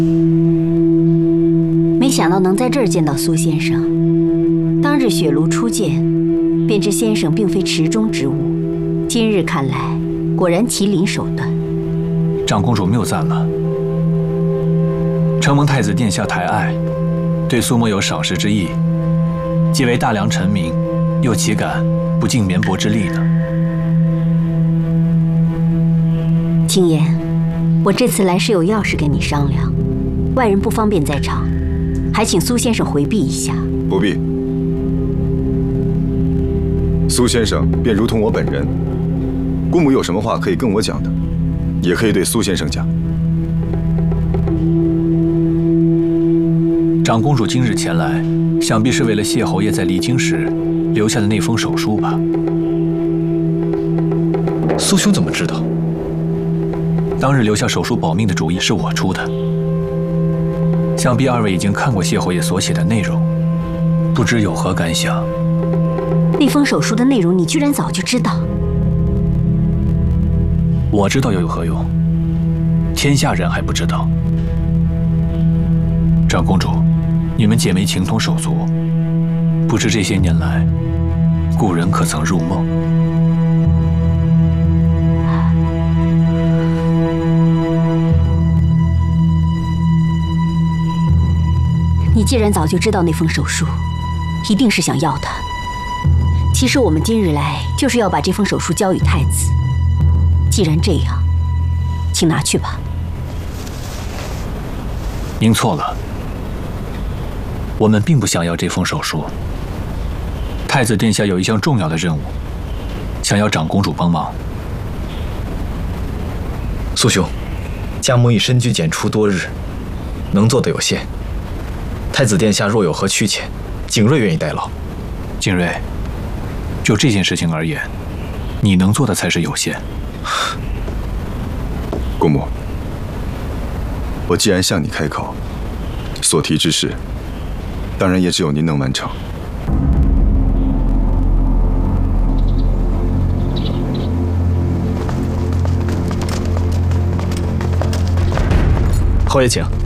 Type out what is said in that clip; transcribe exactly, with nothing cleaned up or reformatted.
没想到能在这儿见到苏先生。当日雪庐初见，便知先生并非池中之物。今日看来，果然麒麟手段。 长公主谬赞了。承蒙太子殿下抬爱，对苏某有赏识之意，既为大梁臣民，又岂敢不尽绵薄之力呢？ 青言，我这次来是有要事跟你商量，外人不方便在场，还请苏先生回避一下。 不必。苏先生便如同我本人，姑母有什么话可以跟我讲的，也可以对苏先生讲。 长公主今日前来，想必是为了谢侯爷在离京时留下的那封手书吧？ 苏兄怎么知道？ 当日留下手书保命的主意是我出的。想必二位已经看过谢侯爷所写的内容，不知有何感想？ 那封手书的内容，你居然早就知道？ 我知道又有何用？天下人还不知道。长公主，你们姐妹情同手足，不知这些年来，故人可曾入梦？ 你既然早就知道那封手书，一定是想要它。其实我们今日来就是要把这封手书交与太子。既然这样，请拿去吧。 您错了，我们并不想要这封手书。太子殿下有一项重要的任务，想要长公主帮忙。 苏兄，家母已身居简出多日，能做的有限。太子殿下若有何屈遣，景睿愿意代劳。 景睿，就这件事情而言，你能做的才是有限。 姑母，我既然向你开口，所提之事，当然也只有您能完成。 侯爷请。